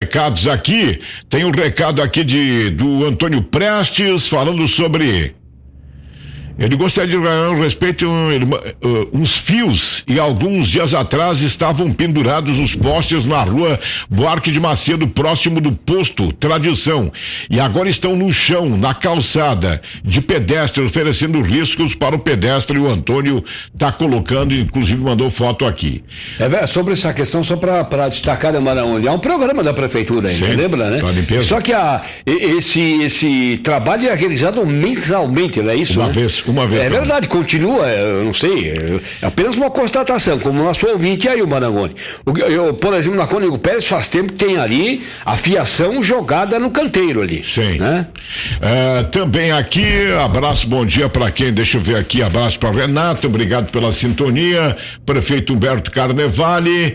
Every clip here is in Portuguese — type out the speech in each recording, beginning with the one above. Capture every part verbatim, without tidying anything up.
recados aqui. Tem um recado aqui de do Antônio Prestes falando sobre. Ele gostaria de ganhar um respeito, um, uh, uns fios, e alguns dias atrás estavam pendurados os postes na rua Buarque de Macedo, próximo do posto Tradição, e agora estão no chão, na calçada de pedestre, oferecendo riscos para o pedestre. O Antônio está colocando, inclusive mandou foto aqui. É, sobre essa questão, só para destacar, né, Marão, é um programa da prefeitura ainda, lembra, né? Só que a, esse, esse trabalho é realizado mensalmente, não é isso? Uma né? vez. Uma vez é verdade, continua, eu não sei, é apenas uma constatação, como nosso ouvinte aí, o Marangoni. Eu, por exemplo, na Cônigo Pérez faz tempo que tem ali a fiação jogada no canteiro ali. Sim. Né? É, também aqui, abraço, bom dia para quem, deixa eu ver aqui, abraço para Renato, obrigado pela sintonia, prefeito Humberto Carnevale,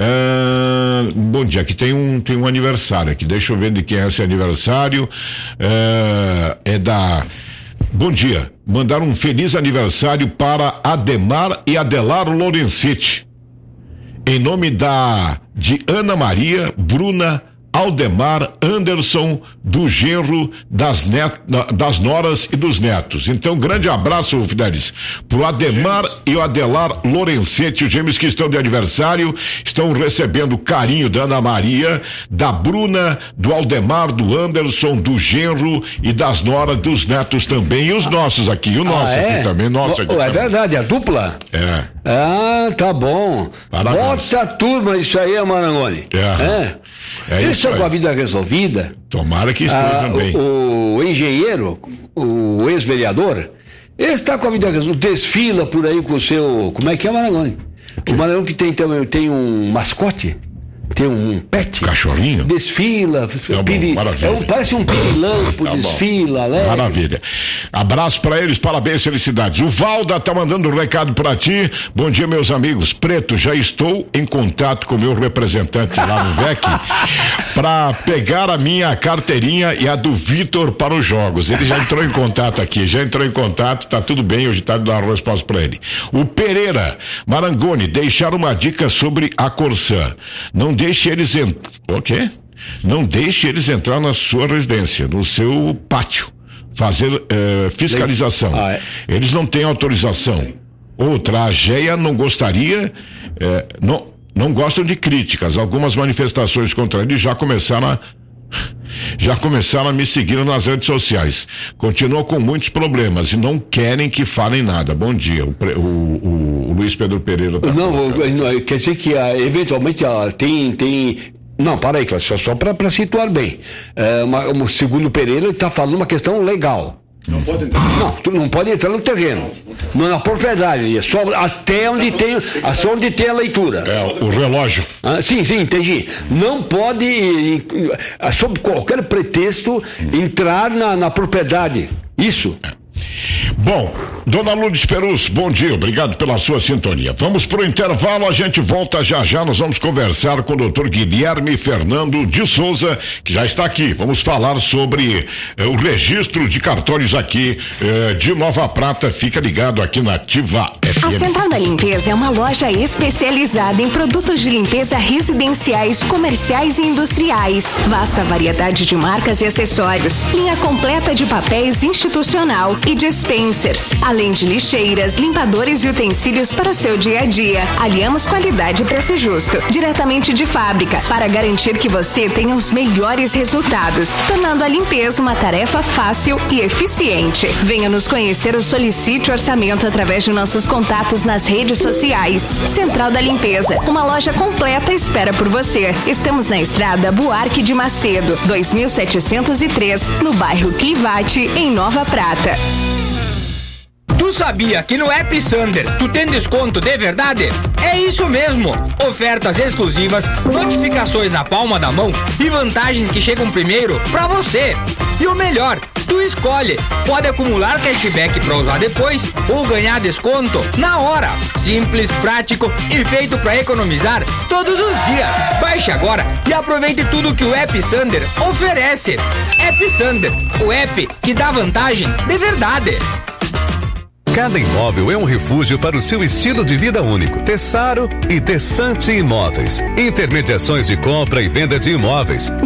é, bom dia, aqui tem um, tem um aniversário aqui, deixa eu ver de quem é esse aniversário, é, é da... Bom dia, mandar um feliz aniversário para Ademar e Adelar Lorenzetti, em nome da de Ana Maria, Bruna, Aldemar, Anderson, do genro, das, net, das noras e dos netos. Então, grande abraço, Fidelis, pro Ademar e o Adelar Lorenzetti, os gêmeos que estão de aniversário, estão recebendo o carinho da Ana Maria, da Bruna, do Aldemar, do Anderson, do genro e das noras, dos netos também, e os nossos aqui, e o nosso ah, é? aqui também, nosso aqui oh, também. É verdade, a dupla? É. Ah, tá bom. Parabéns. Bota a turma isso aí, Marangoni. É. é. É Eles estão aí. com a vida resolvida. Tomara que estejam ah, bem. O, o engenheiro, o ex-vereador, ele está com a vida resolvida, desfila por aí com o seu, como é que é, Marangoni? O, o Marangoni que tem também, tem um mascote, tem um pet. Cachorrinho? Desfila. Tá piri, bom, é um, parece um pirilampo, tá desfila, né? Maravilha. Abraço pra eles, parabéns, felicidades. O Valda tá mandando um recado pra ti. Bom dia, meus amigos. Preto, já estou em contato com o meu representante lá no V E C pra pegar a minha carteirinha e a do Vitor para os jogos. Ele já entrou em contato aqui, já entrou em contato, tá tudo bem, hoje tá dando uma resposta pra ele. O Pereira, Marangoni, deixar uma dica sobre a Corsã. Não deixe eles entrar. O quê? Não deixe eles entrar na sua residência, no seu pátio, fazer eh, fiscalização. Ah, é? Eles não têm autorização. Outra, a GEA não gostaria, eh, não, não gostam de críticas. Algumas manifestações contra eles já começaram a já começaram a me seguir nas redes sociais. Continuam com muitos problemas e não querem que falem nada. Bom dia, o, o, o, o Luiz Pedro Pereira tá não, não, quer dizer que uh, eventualmente uh, tem, tem não, para aí, só, só para situar bem, uh, uma, um, segundo o Pereira, ele está falando uma questão legal. Não pode entrar. Não, tu não pode entrar no terreno, não na propriedade, é só até onde tem, só onde tem a leitura. É, o relógio. Ah, sim, sim, entendi. Não pode, sob qualquer pretexto, entrar na, na propriedade. Isso. Bom, dona Lourdes Perus, bom dia, obrigado pela sua sintonia. Vamos pro intervalo, a gente volta já já, nós vamos conversar com o doutor Guilherme Fernando de Souza, que já está aqui. Vamos falar sobre eh, o registro de cartórios aqui eh, de Nova Prata. Fica ligado aqui na Ativa F M. A Central da Limpeza é uma loja especializada em produtos de limpeza residenciais, comerciais e industriais. Vasta variedade de marcas e acessórios, linha completa de papéis institucional e dispensers, além de lixeiras, limpadores e utensílios para o seu dia a dia. Aliamos qualidade e preço justo, diretamente de fábrica, para garantir que você tenha os melhores resultados, tornando a limpeza uma tarefa fácil e eficiente. Venha nos conhecer ou solicite orçamento através de nossos contatos nas redes sociais. Central da Limpeza, uma loja completa espera por você. Estamos na estrada Buarque de Macedo, dois mil setecentos e três, no bairro Clivate, em Nova Prata. Tu sabia que no App Sander tu tem desconto de verdade? É isso mesmo! Ofertas exclusivas, notificações na palma da mão e vantagens que chegam primeiro pra você. E o melhor, tu escolhe. Pode acumular cashback pra usar depois ou ganhar desconto na hora. Simples, prático e feito pra economizar todos os dias. Baixe agora e aproveite tudo que o App Sander oferece. App Sander, o app que dá vantagem de verdade. Cada imóvel é um refúgio para o seu estilo de vida único. Tessaro e Tessante Imóveis. Intermediações de compra e venda de imóveis.